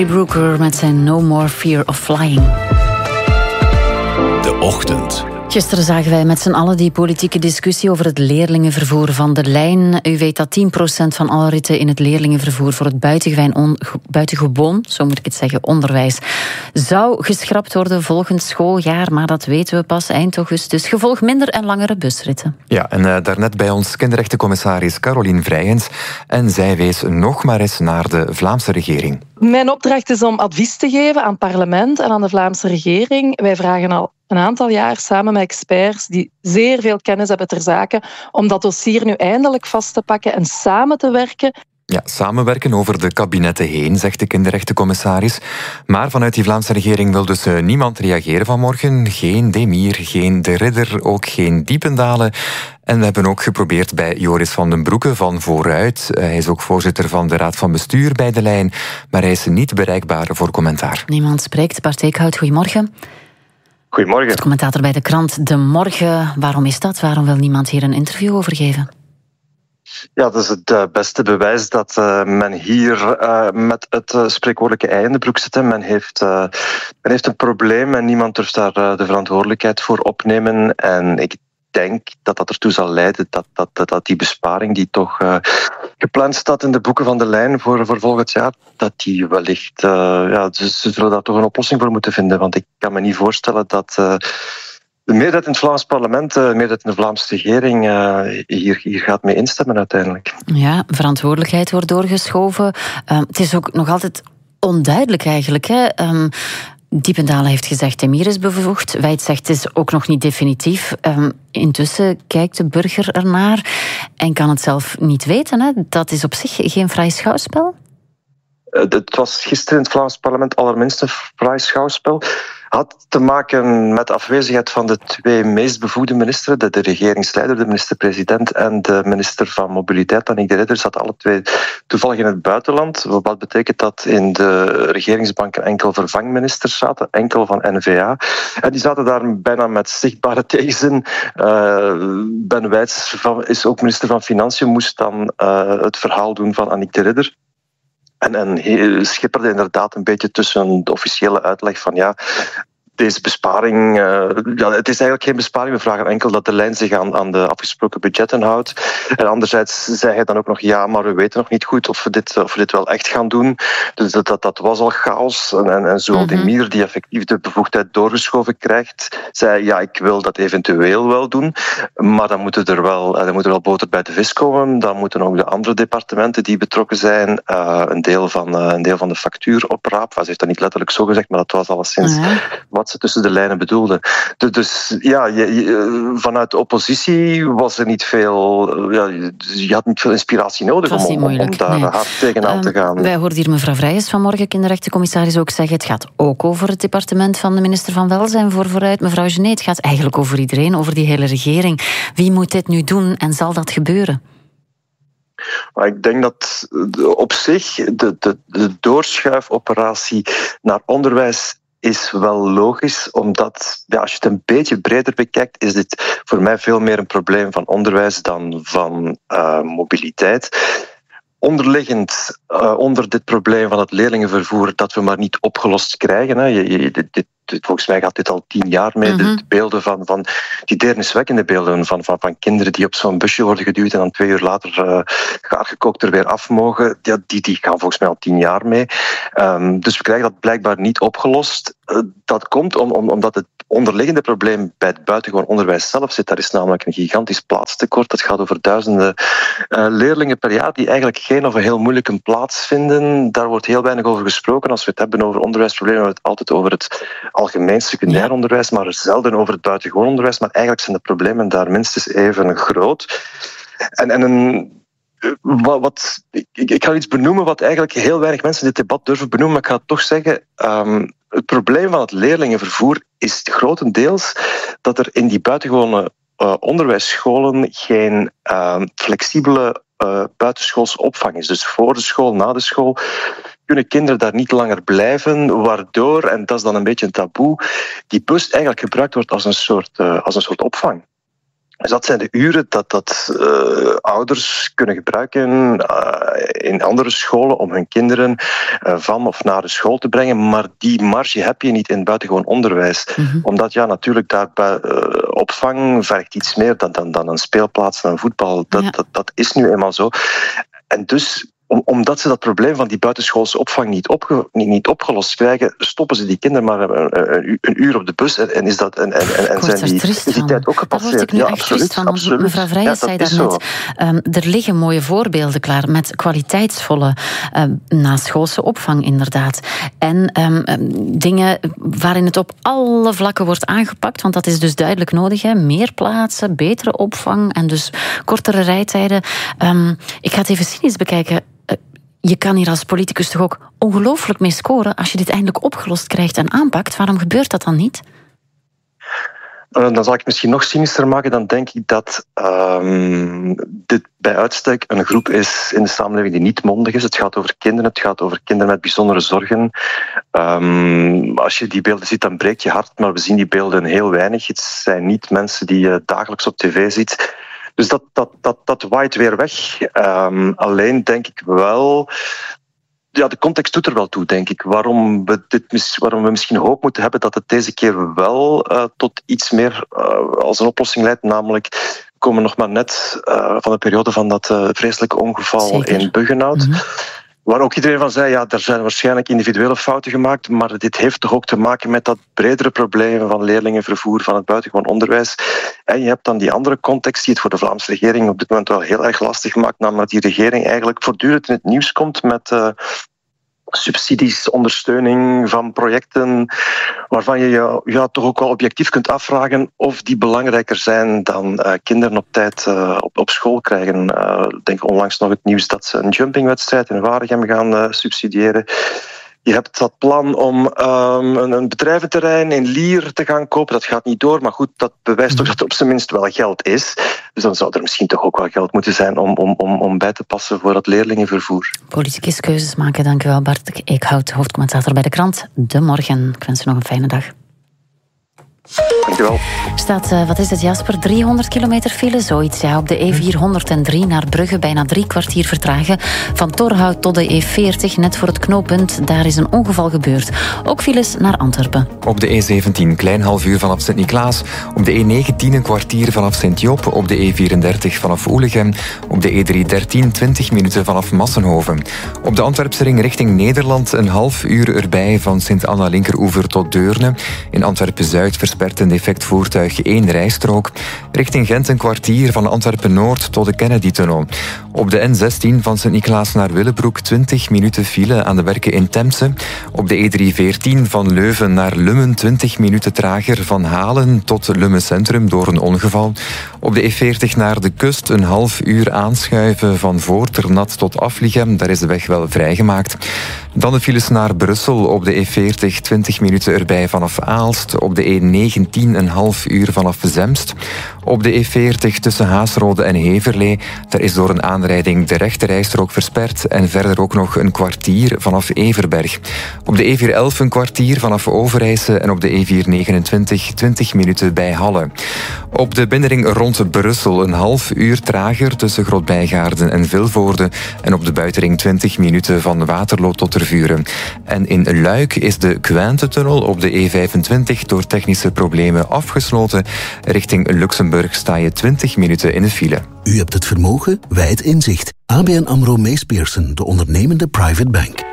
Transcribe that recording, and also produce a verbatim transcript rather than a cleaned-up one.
Brooker met zijn No More Fear of Flying. De Ochtend. Gisteren zagen wij met z'n allen die politieke discussie over het leerlingenvervoer van de lijn. U weet dat tien procent van alle ritten in het leerlingenvervoer voor het buitengewoon, on, buitengewoon, zo moet ik het zeggen, onderwijs zou geschrapt worden volgend schooljaar. Maar dat weten we pas eind augustus. Gevolg minder en langere busritten. Ja, en uh, daarnet bij ons kinderrechtencommissaris Carolien Vrijens. En zij wees nog maar eens naar de Vlaamse regering. Mijn opdracht is om advies te geven aan het parlement en aan de Vlaamse regering. Wij vragen al een aantal jaar samen met experts die zeer veel kennis hebben ter zake om dat dossier nu eindelijk vast te pakken en samen te werken. Ja, samenwerken over de kabinetten heen, zegt de kinderrechtencommissaris. Maar vanuit die Vlaamse regering wil dus uh, niemand reageren vanmorgen. Geen Demir, geen De Ridder, ook geen Diependalen. En we hebben ook geprobeerd bij Joris van den Broeke van Vooruit. Uh, hij is ook voorzitter van de Raad van Bestuur bij de lijn. Maar hij is niet bereikbaar voor commentaar. Niemand spreekt. Bart Eekhout, goedemorgen. Goedemorgen. Commentator bij de krant De Morgen. Waarom is dat? Waarom wil niemand hier een interview over geven? Ja, dat is het uh, beste bewijs dat uh, men hier uh, met het uh, spreekwoordelijke ei in de broek zit. Men heeft, uh, men heeft een probleem en niemand durft daar uh, de verantwoordelijkheid voor opnemen. En ik denk dat dat ertoe zal leiden dat, dat, dat, dat die besparing die toch uh, gepland staat in de boeken van de lijn voor, voor volgend jaar, dat die wellicht, uh, ja, ze, ze zullen daar toch een oplossing voor moeten vinden. Want ik kan me niet voorstellen dat Uh, de meerderheid in het Vlaams parlement, de meerderheid in de Vlaamse regering, uh, hier, hier gaat mee instemmen uiteindelijk. Ja, verantwoordelijkheid wordt doorgeschoven. Uh, het is ook nog altijd onduidelijk eigenlijk. Hè? Um, Diependalen heeft gezegd, Demir is bevoegd. Wijt zegt, het is ook nog niet definitief. Um, intussen kijkt de burger ernaar en kan het zelf niet weten. Hè? Dat is op zich geen fraai schouwspel. Uh, het was gisteren in het Vlaams parlement allerminst een fraai schouwspel. Had te maken met de afwezigheid van de twee meest bevoegde ministers, de, de regeringsleider, de minister-president en de minister van Mobiliteit, Annick De Ridder, zaten alle twee toevallig in het buitenland. Wat betekent dat in de regeringsbanken enkel vervangministers zaten, enkel van N V A. En die zaten daar bijna met zichtbare tegenzin. Uh, Ben Wijts is ook minister van Financiën, moest dan uh, het verhaal doen van Annick De Ridder. En, en hij schipperde inderdaad een beetje tussen de officiële uitleg van ja, deze besparing, uh, ja, het is eigenlijk geen besparing. We vragen enkel dat de lijn zich aan, aan de afgesproken budgetten houdt. En anderzijds zei hij dan ook nog ja, maar we weten nog niet goed of we dit, of we dit wel echt gaan doen. Dus dat, dat, dat was al chaos. En, en, en zowel mm-hmm. Demir, die effectief de bevoegdheid doorgeschoven krijgt, zei ja, ik wil dat eventueel wel doen. Maar dan moet er wel, dan moet er wel boter bij de vis komen. Dan moeten ook de andere departementen die betrokken zijn uh, een, deel van, uh, een deel van de factuur oprapen. Ze heeft dat niet letterlijk zo gezegd, maar dat was alleszins mm-hmm. wat ze tussen de lijnen bedoelde. Dus ja, je, je, vanuit de oppositie was er niet veel, ja, je had niet veel inspiratie nodig om, om, om daar nee. hard tegenaan um, te gaan. Wij hoorden hier mevrouw Vrijens vanmorgen, kinderrechtencommissaris, ook zeggen, het gaat ook over het departement van de minister van Welzijn voor Vooruit. Mevrouw Genet, het gaat eigenlijk over iedereen, over die hele regering. Wie moet dit nu doen en zal dat gebeuren? Maar ik denk dat op zich de, de, de doorschuifoperatie naar onderwijs is wel logisch, omdat ja, als je het een beetje breder bekijkt, is dit voor mij veel meer een probleem van onderwijs dan van uh, mobiliteit. Onderliggend uh, onder dit probleem van het leerlingenvervoer dat we maar niet opgelost krijgen. Hè. Je, je, dit, dit, volgens mij gaat dit al tien jaar mee. Mm-hmm. De beelden van, van die deerniswekkende beelden van, van, van kinderen die op zo'n busje worden geduwd en dan twee uur later uh, gaargekookt er weer af mogen. Ja, die, die gaan volgens mij al tien jaar mee. Um, dus we krijgen dat blijkbaar niet opgelost. Uh, dat komt om, om, omdat het onderliggende probleem bij het buitengewoon onderwijs zelf zit. Daar is namelijk een gigantisch plaatstekort. Het gaat over duizenden uh, leerlingen per jaar die eigenlijk geen of een heel moeilijke plaats vinden. Daar wordt heel weinig over gesproken. Als we het hebben over onderwijsproblemen, hebben we het altijd over het algemeen secundair ja. onderwijs, maar zelden over het buitengewoon onderwijs. Maar eigenlijk zijn de problemen daar minstens even groot. En, en een Wat, wat, ik, ik ga iets benoemen wat eigenlijk heel weinig mensen in dit debat durven benoemen, maar ik ga het toch zeggen. Um, het probleem van het leerlingenvervoer is grotendeels dat er in die buitengewone uh, onderwijsscholen geen uh, flexibele uh, buitenschoolse opvang is. Dus voor de school, na de school kunnen kinderen daar niet langer blijven, waardoor, en dat is dan een beetje een taboe, die bus eigenlijk gebruikt wordt als een soort, uh, als een soort opvang. Dus dat zijn de uren dat, dat uh, ouders kunnen gebruiken uh, in andere scholen om hun kinderen uh, van of naar de school te brengen. Maar die marge heb je niet in buitengewoon onderwijs. Mm-hmm. Omdat ja, natuurlijk daarbij uh, opvang vergt iets meer dan, dan, dan een speelplaats, dan voetbal. Dat, ja. dat, dat is nu eenmaal zo. En dus... Om, omdat ze dat probleem van die buitenschoolse opvang niet, opge, niet, niet opgelost krijgen, stoppen ze die kinderen maar een, een, een uur op de bus en, en, is, dat, en, en, en zijn die, is die tijd ook gepasseerd. Daar word ik nu ja, echt absoluut, trist van. absoluut. Mevrouw Vrijens ja, zei daarnet, um, er liggen mooie voorbeelden klaar met kwaliteitsvolle um, naschoolse opvang inderdaad. En um, um, dingen waarin het op alle vlakken wordt aangepakt, want dat is dus duidelijk nodig. Hè? Meer plaatsen, betere opvang en dus kortere rijtijden. Um, ik ga het even cynisch bekijken. Je kan hier als politicus toch ook ongelooflijk mee scoren als je dit eindelijk opgelost krijgt en aanpakt. Waarom gebeurt dat dan niet? Uh, dan zal ik het misschien nog cynischer maken. Dan denk ik dat um, dit bij uitstek een groep is in de samenleving die niet mondig is. Het gaat over kinderen, het gaat over kinderen met bijzondere zorgen. Um, als je die beelden ziet, dan breekt je hart. Maar we zien die beelden heel weinig. Het zijn niet mensen die je dagelijks op tv ziet. Dus dat, dat, dat, dat waait weer weg. Um, alleen denk ik wel... Ja, de context doet er wel toe, denk ik. Waarom we, dit, waarom we misschien hoop moeten hebben dat het deze keer wel uh, tot iets meer uh, als een oplossing leidt. Namelijk, we komen nog maar net uh, van de periode van dat uh, vreselijke ongeval Zeker. in Buggenhout. Mm-hmm. Waar ook iedereen van zei, ja, er zijn waarschijnlijk individuele fouten gemaakt, maar dit heeft toch ook te maken met dat bredere probleem van leerlingenvervoer, van het buitengewoon onderwijs. En je hebt dan die andere context die het voor de Vlaamse regering op dit moment wel heel erg lastig maakt, namelijk dat die regering eigenlijk voortdurend in het nieuws komt met uh, subsidies, ondersteuning van projecten, waarvan je je ja, toch ook wel objectief kunt afvragen of die belangrijker zijn dan uh, kinderen op tijd uh, op, op school krijgen. Uh, ik denk onlangs nog het nieuws dat ze een jumpingwedstrijd in Waregem gaan uh, subsidiëren. Je hebt dat plan om um, een, een bedrijventerrein in Lier te gaan kopen. Dat gaat niet door, maar goed, dat bewijst toch dat er op zijn minst wel geld is. Dus dan zou er misschien toch ook wel geld moeten zijn om, om, om, om bij te passen voor dat leerlingenvervoer. Politicus keuzes maken, dank u wel Bart Eekhout, hoofdcommentator bij de krant De Morgen. Ik wens u nog een fijne dag. Dankjewel. Er staat, uh, wat is het Jasper, driehonderd kilometer file, zoiets. Ja, op de E vierhonderddrie naar Brugge bijna drie kwartier vertragen. Van Torhout tot de E veertig, net voor het knooppunt. Daar is een ongeval gebeurd. Ook files naar Antwerpen. Op de E zeventien, klein half uur vanaf Sint-Niklaas. Op de E negentien, een kwartier vanaf Sint-Joop. Op de E vierendertig vanaf Oelegem. Op de E driehonderddertien, twintig minuten vanaf Massenhoven. Op de Antwerpse ring richting Nederland, een half uur erbij van Sint-Anna-Linkeroever tot Deurne. In Antwerpen-Zuid verspert een defect voertuig één rijstrook. Richting Gent een kwartier van Antwerpen-Noord tot de Kennedy-tunnel. Op de N zestien van Sint-Niklaas naar Willebroek twintig minuten file aan de werken in Temse. Op de E driehonderdveertien van Leuven naar Lummen twintig minuten trager van Halen tot Lummen Centrum door een ongeval. Op de E veertig naar de kust een half uur aanschuiven van Voorternat tot Aflichem. Daar is de weg wel vrijgemaakt. Dan de files naar Brussel. Op de E veertig twintig minuten erbij vanaf Aalst. Op de E negentien een half uur vanaf Zemst. Op de E veertig tussen Haasrode en Heverlee. Daar is door een aanrijding de rechte rijstrook versperd. En verder ook nog een kwartier vanaf Everberg. Op de E vierhonderdelf een kwartier vanaf Overijse. En op de E vierhonderdnegenentwintig twintig minuten bij Halle. Op de binnenring rond Brussel een half uur trager tussen Grootbijgaarden en Vilvoorde. En op de buitenring twintig minuten van Waterloo tot Tervuren. En in Luik is de Quinte-tunnel op de E vijfentwintig door technische problemen afgesloten. Richting Luxemburg sta je twintig minuten in de file. U hebt het vermogen, wij het inzicht. A B N AMRO Mees Pierson, de ondernemende private bank.